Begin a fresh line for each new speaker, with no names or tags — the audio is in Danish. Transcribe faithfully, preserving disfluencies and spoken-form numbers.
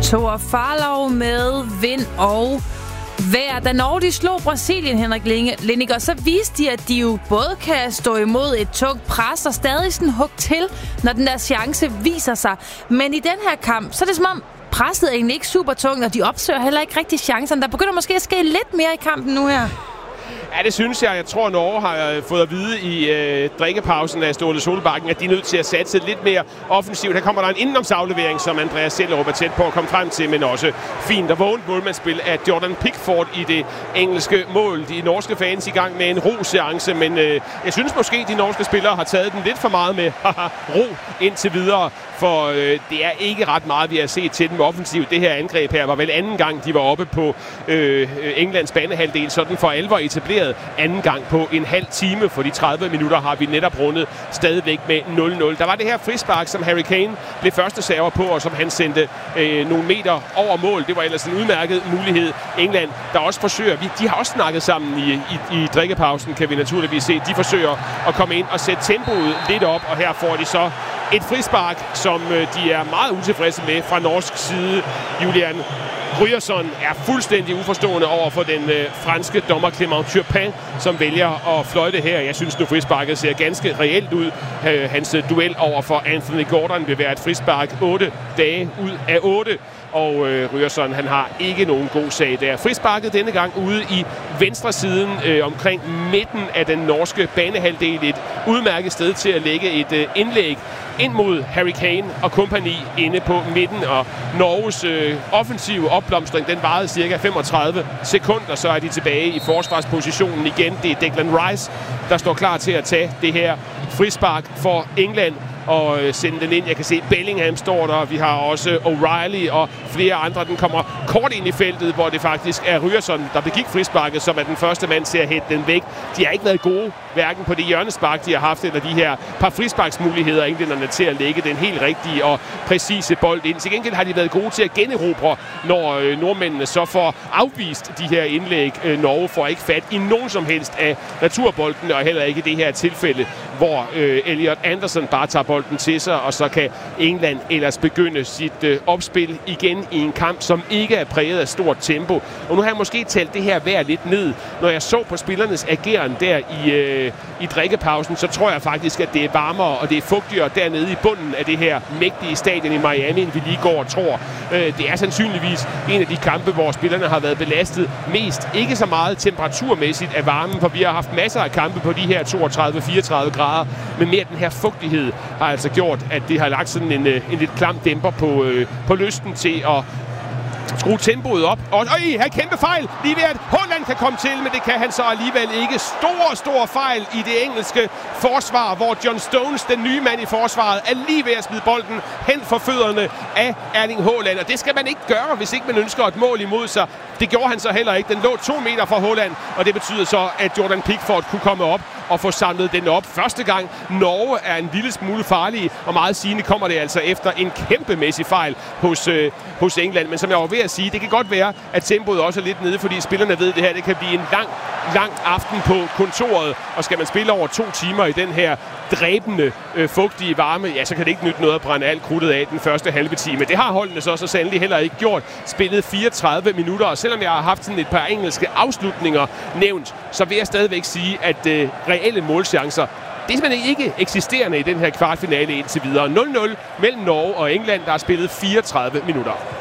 Thor Farlov med vind og vejr. Da Norge de slog Brasilien, Henrik Lindiger, så viste de, at de jo både kan stå imod et tungt pres og stadig sådan hugge til, når den der chance viser sig. Men i den her kamp, så er det som om presset er egentlig ikke super tungt, og de opsøger heller ikke rigtig chancerne. Der begynder måske at ske lidt mere i kampen nu her.
Ja, det synes jeg. Jeg tror, Norge har fået at vide i øh, drikkepausen af Ståle Solbakken, at de er nødt til at satse lidt mere offensivt. Her kommer der en indenomsaflevering, som Andreas Sellerup er tæt på at komme frem til, men også fint og vågent målmandsspil af Jordan Pickford i det engelske mål. De norske fans i gang med en ro-seance, men øh, jeg synes måske, de norske spillere har taget den lidt for meget med ro indtil videre. For øh, det er ikke ret meget, vi har set til dem offensivt. Det her angreb her var vel anden gang, de var oppe på øh, Englands banehalvdel, sådan for alvor etableret anden gang på en halv time. For de tredive minutter har vi netop rundet stadigvæk med nul nul. Der var det her frispark, som Harry Kane blev første server på, og som han sendte øh, nogle meter over mål. Det var ellers en udmærket mulighed. England, der også forsøger, vi, de har også snakket sammen i, i, i drikkepausen, kan vi naturligvis se. De forsøger at komme ind og sætte tempoet lidt op, og her får de så et frispark, som de er meget utilfredse med fra norsk side. Julian Ryerson er fuldstændig uforstående over for den øh, franske dommer Clément Turpin, som vælger at fløjte her. Jeg synes nu, frisparket ser ganske reelt ud. Øh, hans duel over for Anthony Gordon vil være et frispark otte dage ud af otte. Og øh, Ryerson, han har ikke nogen god sag der. Frisparket denne gang ude i venstre siden øh, omkring midten af den norske banehalvdel. Et udmærket sted til at lægge et øh, indlæg ind mod Harry Kane og kompagni inde på midten. Og Norges øh, offensive opblomstring, den varede cirka femogtredive sekunder. Så er de tilbage i forsvarspositionen igen. Det er Declan Rice, der står klar til at tage det her frispark for England og sende den ind. Jeg kan se, Bellingham står der. Vi har også O'Reilly og flere andre. Den kommer kort ind i feltet, hvor det faktisk er Ryerson, der begik frisparket, som er den første mand til at hætte den væk. De har ikke været gode, hverken på det hjørnespark, de har haft, eller de her par frisparksmuligheder, englænderne til at lægge den helt rigtige og præcise bold ind. Til gengæld har de været gode til at generobre, når øh, nordmændene så får afvist de her indlæg. Øh, Norge får ikke fat i nogen som helst af returbolden, og heller ikke i det her tilfælde, hvor øh, Elliot Anderson bare tager bolden til sig, og så kan England ellers begynde sit øh, opspil igen i en kamp, som ikke er præget af stort tempo. Og nu har jeg måske talt det her vejr lidt ned. Når jeg så på spillernes ageren der i, øh, i drikkepausen, så tror jeg faktisk, at det er varmere og det er fugtigere dernede i bunden af det her mægtige stadion i Miami, end vi lige går og tror. Øh, det er sandsynligvis en af de kampe, hvor spillerne har været belastet mest. Ikke så meget temperaturmæssigt af varmen, for vi har haft masser af kampe på de her toogtredive til fireogtredive grader, men mere den her fugtighed har altså gjort, at det har lagt sådan en, en lidt klam dæmper på, øh, på lysten til at skrue tempoet op. Og øj, her kæmpe fejl. Lige ved at Haaland kan komme til, men det kan han så alligevel ikke. Stor, stor fejl i det engelske forsvar, hvor John Stones, den nye mand i forsvaret, er lige ved at smide bolden hen for fødderne af Erling Haaland. Og det skal man ikke gøre, hvis ikke man ønsker et mål imod sig. Det gjorde han så heller ikke. Den lå to meter fra Haaland, og det betyder så, at Jordan Pickford kunne komme op og få samlet den op. Første gang Norge er en lille smule farlige, og meget sigende kommer det altså efter en kæmpemæssig fejl hos, øh, hos England. Men som jeg var ved at sige, det kan godt være, at tempoet også er lidt nede, fordi spillerne ved det her. Det kan blive en lang, lang aften på kontoret, og skal man spille over to timer i den her dræbende, øh, fugtige varme, ja, så kan det ikke nytte noget at brænde alt krudtet af den første halve time. Det har holdene så så sandelig heller ikke gjort. Spillet fireogtredive minutter, og selvom jeg har haft sådan et par engelske afslutninger nævnt, så vil jeg stadigvæk sige, at øh, reelle målchancer, det er simpelthen ikke eksisterende i den her kvartfinale indtil videre. nul nul mellem Norge og England, der har spillet fireogtredive minutter.